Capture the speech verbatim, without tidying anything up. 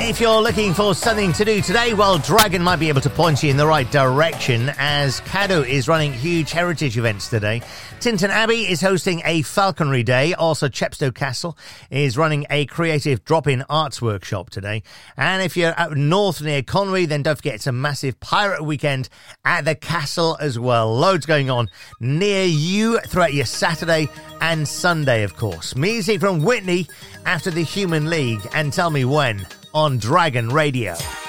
If you're looking for something to do today, well, Dragon might be able to point you in the right direction, as Caddo is running huge heritage events today. Tintern Abbey is hosting a Falconry Day. Also, Chepstow Castle is running a creative drop-in arts workshop today. And if you're out north near Conwy, then don't forget it's a massive pirate weekend at the castle as well. Loads going on near you throughout your Saturday and Sunday, of course. Music from Whitney after the Human League, and Tell Me When on Dragon Radio.